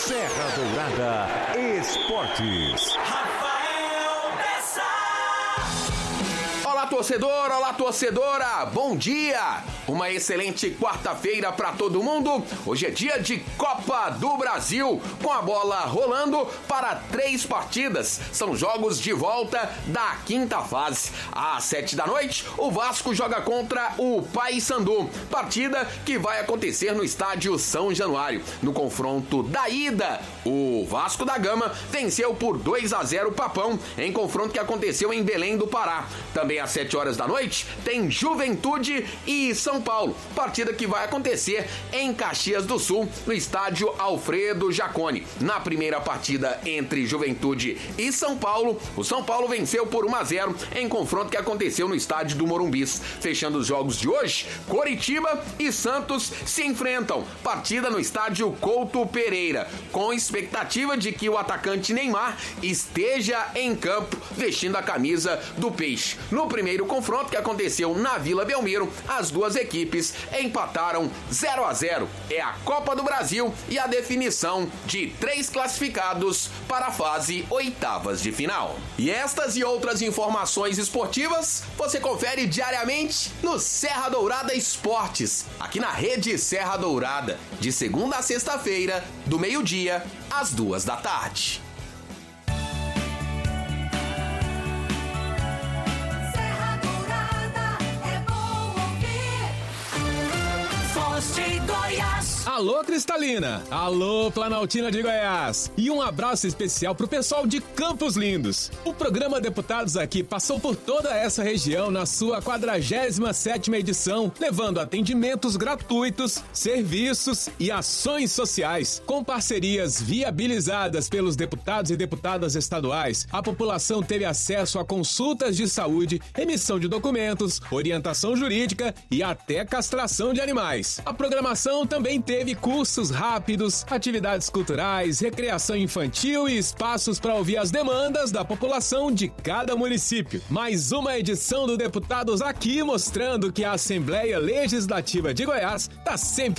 Serra Dourada Esportes. Olá, torcedor! Olá, torcedora! Bom dia! Uma excelente quarta-feira para todo mundo. Hoje é dia de Copa do Brasil, com a bola rolando para 3 partidas. São jogos de volta da quinta fase. Às 7 da noite, o Vasco joga contra o Paysandu. Partida que vai acontecer no estádio São Januário. No confronto da ida, o Vasco da Gama venceu por 2-0 o Papão, em confronto que aconteceu em Belém do Pará. Também às 7 horas da noite, tem Juventude e São Paulo, partida que vai acontecer em Caxias do Sul, no estádio Alfredo Jaconi. Na primeira partida entre Juventude e São Paulo, o São Paulo venceu por 1-0 em confronto que aconteceu no estádio do Morumbis. Fechando os jogos de hoje, Coritiba e Santos se enfrentam, partida no estádio Couto Pereira, com expectativa de que o atacante Neymar esteja em campo vestindo a camisa do Peixe. No primeiro confronto que aconteceu na Vila Belmiro, as duas equipes empataram 0-0. É a Copa do Brasil e a definição de 3 classificados para a fase oitavas de final. E estas e outras informações esportivas você confere diariamente no Serra Dourada Esportes, aqui na Rede Serra Dourada, de segunda a sexta-feira, do meio-dia às 2 da tarde. Alô, Cristalina! Alô, Planaltina de Goiás! E um abraço especial pro pessoal de Campos Lindos. O programa Deputados Aqui passou por toda essa região na sua 47ª edição, levando atendimentos gratuitos, serviços e ações sociais. Com parcerias viabilizadas pelos deputados e deputadas estaduais, a população teve acesso a consultas de saúde, emissão de documentos, orientação jurídica e até castração de animais. A programação também teve cursos rápidos, atividades culturais, recreação infantil e espaços para ouvir as demandas da população de cada município. Mais uma edição do Deputados Aqui, mostrando que a Assembleia Legislativa de Goiás está sempre